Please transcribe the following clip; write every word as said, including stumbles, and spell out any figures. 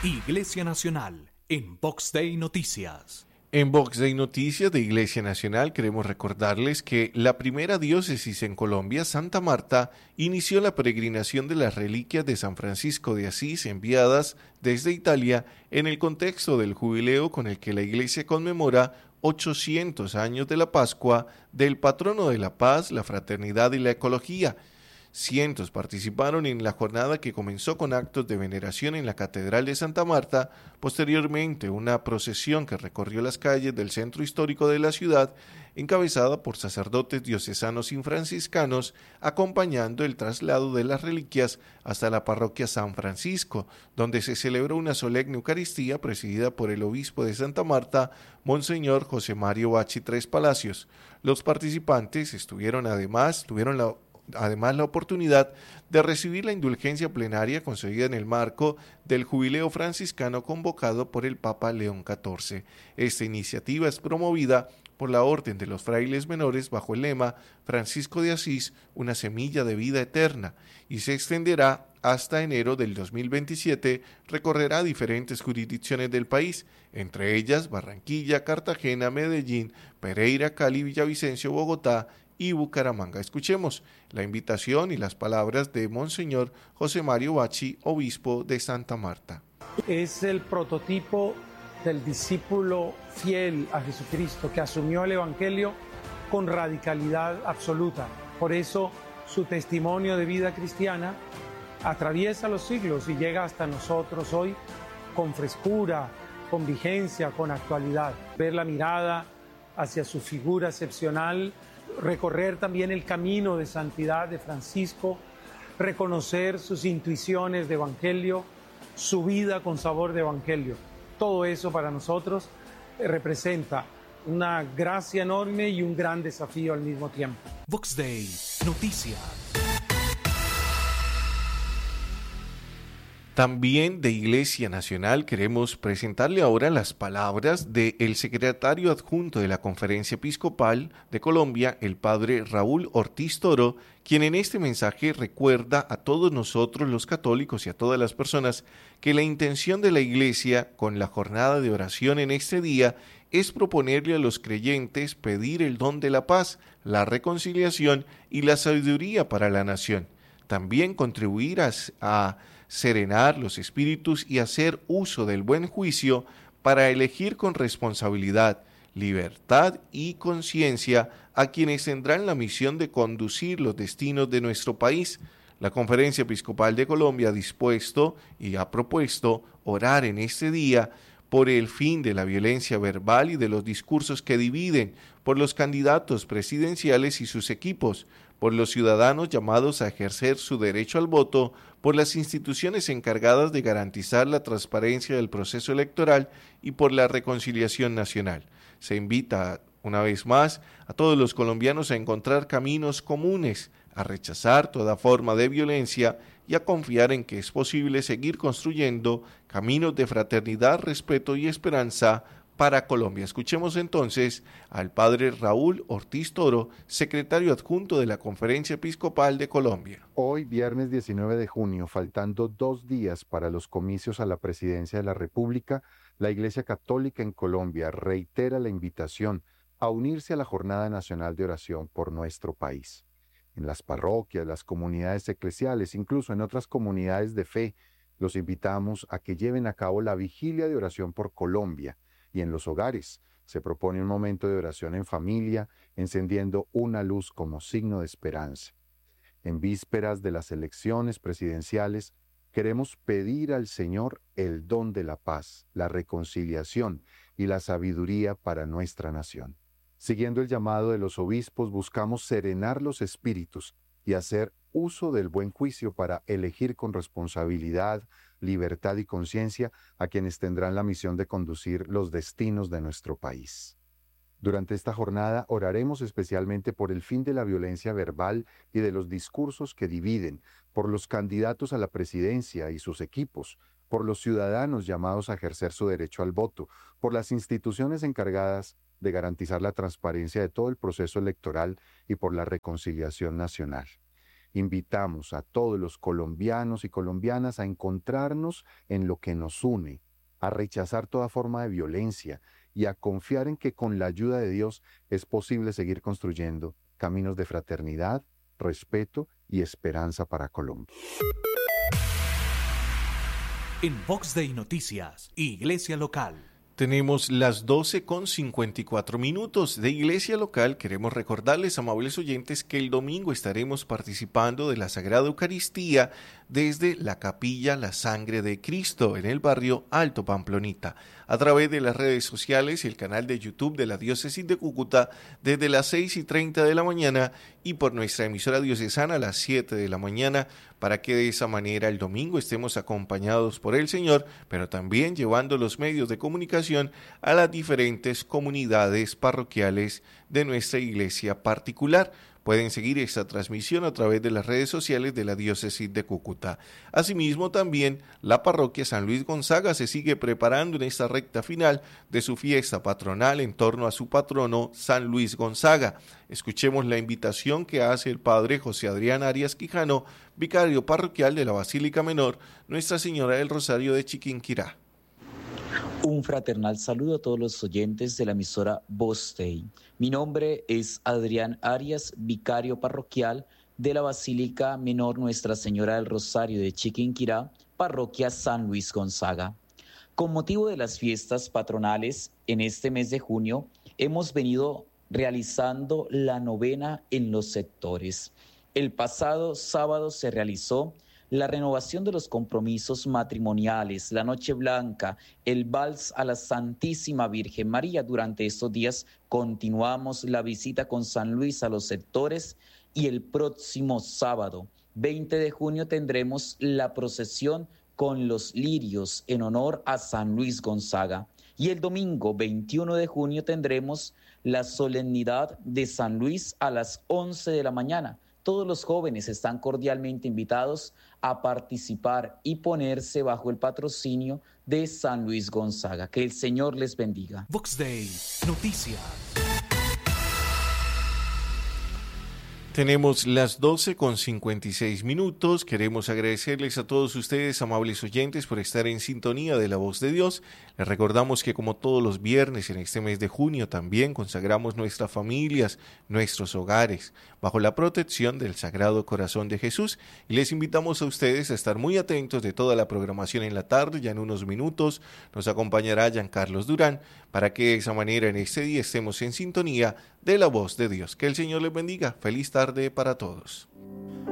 Iglesia Nacional, en Vox Day Noticias. En Vox Day Noticias de Iglesia Nacional queremos recordarles que la primera diócesis en Colombia, Santa Marta, inició la peregrinación de las reliquias de San Francisco de Asís enviadas desde Italia en el contexto del jubileo con el que la Iglesia conmemora ochocientos años de la Pascua del patrono de la paz, la fraternidad y la ecología. Cientos participaron en la jornada que comenzó con actos de veneración en la Catedral de Santa Marta, posteriormente una procesión que recorrió las calles del centro histórico de la ciudad, encabezada por sacerdotes diocesanos y franciscanos, acompañando el traslado de las reliquias hasta la parroquia San Francisco, donde se celebró una solemne Eucaristía presidida por el obispo de Santa Marta, Monseñor José Mario Bacci Tres Palacios. Los participantes estuvieron además, tuvieron la Además, la oportunidad de recibir la indulgencia plenaria concedida en el marco del jubileo franciscano convocado por el Papa León catorce. Esta iniciativa es promovida por la Orden de los Frailes Menores bajo el lema Francisco de Asís, una semilla de vida eterna, y se extenderá hasta enero del dos mil veintisiete, recorrerá diferentes jurisdicciones del país, entre ellas Barranquilla, Cartagena, Medellín, Pereira, Cali, Villavicencio, Bogotá y Bucaramanga. Escuchemos la invitación y las palabras de Monseñor José Mario Bacci, obispo de Santa Marta. Es el prototipo del discípulo fiel a Jesucristo que asumió el Evangelio con radicalidad absoluta. Por eso su testimonio de vida cristiana atraviesa los siglos y llega hasta nosotros hoy con frescura, con vigencia, con actualidad. Ver la mirada hacia su figura excepcional, recorrer también el camino de santidad de Francisco, reconocer sus intuiciones de evangelio, su vida con sabor de evangelio. Todo eso para nosotros representa una gracia enorme y un gran desafío al mismo tiempo. Vox Day, noticias. También de Iglesia Nacional queremos presentarle ahora las palabras del secretario adjunto de la Conferencia Episcopal de Colombia, el padre Raúl Ortiz Toro, quien en este mensaje recuerda a todos nosotros los católicos y a todas las personas que la intención de la Iglesia con la jornada de oración en este día es proponerle a los creyentes pedir el don de la paz, la reconciliación y la sabiduría para la nación. También contribuir a, a serenar los espíritus y hacer uso del buen juicio para elegir con responsabilidad, libertad y conciencia a quienes tendrán la misión de conducir los destinos de nuestro país. La Conferencia Episcopal de Colombia ha dispuesto y ha propuesto orar en este día por el fin de la violencia verbal y de los discursos que dividen, por los candidatos presidenciales y sus equipos, por los ciudadanos llamados a ejercer su derecho al voto, por las instituciones encargadas de garantizar la transparencia del proceso electoral y por la reconciliación nacional. Se invita, una vez más, a todos los colombianos a encontrar caminos comunes, a rechazar toda forma de violencia y a confiar en que es posible seguir construyendo caminos de fraternidad, respeto y esperanza para Colombia. Escuchemos entonces al padre Raúl Ortiz Toro, secretario adjunto de la Conferencia Episcopal de Colombia. Hoy, viernes diecinueve de junio, faltando dos días para los comicios a la presidencia de la República, la Iglesia Católica en Colombia reitera la invitación a unirse a la Jornada Nacional de Oración por nuestro país. En las parroquias, las comunidades eclesiales, incluso en otras comunidades de fe, los invitamos a que lleven a cabo la vigilia de oración por Colombia. Y en los hogares se propone un momento de oración en familia, encendiendo una luz como signo de esperanza. En vísperas de las elecciones presidenciales, queremos pedir al Señor el don de la paz, la reconciliación y la sabiduría para nuestra nación. Siguiendo el llamado de los obispos, buscamos serenar los espíritus y hacer uso del buen juicio para elegir con responsabilidad, libertad y conciencia a quienes tendrán la misión de conducir los destinos de nuestro país. Durante esta jornada oraremos especialmente por el fin de la violencia verbal y de los discursos que dividen, por los candidatos a la presidencia y sus equipos, por los ciudadanos llamados a ejercer su derecho al voto, por las instituciones encargadas de garantizar la transparencia de todo el proceso electoral y por la reconciliación nacional. Invitamos a todos los colombianos y colombianas a encontrarnos en lo que nos une, a rechazar toda forma de violencia y a confiar en que con la ayuda de Dios es posible seguir construyendo caminos de fraternidad, respeto y esperanza para Colombia. En Vox Day Noticias, Iglesia Local. Tenemos las doce con cincuenta y cuatro minutos de Iglesia Local. Queremos recordarles, amables oyentes, que el domingo estaremos participando de la Sagrada Eucaristía desde la Capilla La Sangre de Cristo en el barrio Alto Pamplonita, a través de las redes sociales y el canal de YouTube de la Diócesis de Cúcuta desde las seis y treinta de la mañana y por nuestra emisora diocesana a las siete de la mañana, para que de esa manera el domingo estemos acompañados por el Señor, pero también llevando los medios de comunicación a las diferentes comunidades parroquiales de nuestra iglesia particular. Pueden seguir esta transmisión a través de las redes sociales de la Diócesis de Cúcuta. Asimismo, también la parroquia San Luis Gonzaga se sigue preparando en esta recta final de su fiesta patronal en torno a su patrono San Luis Gonzaga. Escuchemos la invitación que hace el padre José Adrián Arias Quijano, vicario parroquial de la Basílica Menor Nuestra Señora del Rosario de Chiquinquirá. Un fraternal saludo a todos los oyentes de la emisora Vox Day. Mi nombre es Adrián Arias, vicario parroquial de la Basílica Menor Nuestra Señora del Rosario de Chiquinquirá, parroquia San Luis Gonzaga. Con motivo de las fiestas patronales, en este mes de junio, hemos venido realizando la novena en los sectores. El pasado sábado se realizó la renovación de los compromisos matrimoniales, la Noche Blanca, el Vals a la Santísima Virgen María. Durante estos días continuamos la visita con San Luis a los sectores y el próximo sábado, veinte de junio, tendremos la procesión con los lirios en honor a San Luis Gonzaga. Y el domingo, veintiuno de junio, tendremos la solemnidad de San Luis a las once de la mañana. Todos los jóvenes están cordialmente invitados a participar y ponerse bajo el patrocinio de San Luis Gonzaga. Que el Señor les bendiga. Vox Day Noticias. Tenemos las doce con cincuenta y seis minutos. Queremos agradecerles a todos ustedes, amables oyentes, por estar en sintonía de la Voz de Dios. Les recordamos que como todos los viernes en este mes de junio también consagramos nuestras familias, nuestros hogares, bajo la protección del Sagrado Corazón de Jesús. Y les invitamos a ustedes a estar muy atentos de toda la programación en la tarde. Ya en unos minutos nos acompañará Giancarlos Durán, para que de esa manera en este día estemos en sintonía de la Voz de Dios. Que el Señor les bendiga. Feliz tarde para todos.